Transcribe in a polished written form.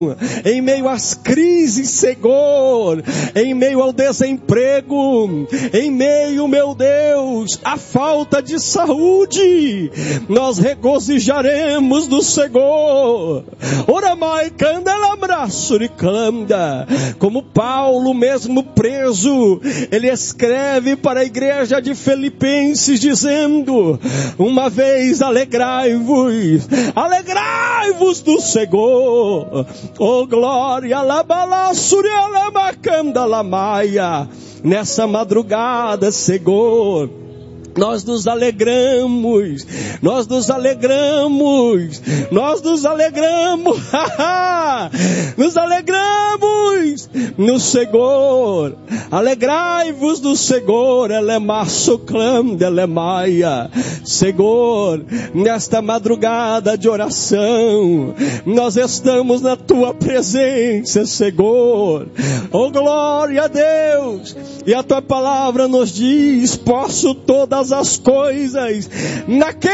em meio às crises, Senhor, em meio ao desemprego, em meio, meu Deus, à falta de saúde, nós regozijaremos do Senhor. Oramai candelabra-suricanda. Como Paulo, mesmo preso, ele escreve para a igreja de Filipenses dizendo: uma vez alegrai-vos do Senhor. Oh glória, nessa madrugada, Senhor, nós nos alegramos no Senhor. Alegrai-vos do Senhor, Senhor, nesta madrugada de oração, nós estamos na tua presença, Senhor. Oh glória a Deus, e a tua palavra nos diz: posso todas as coisas naquele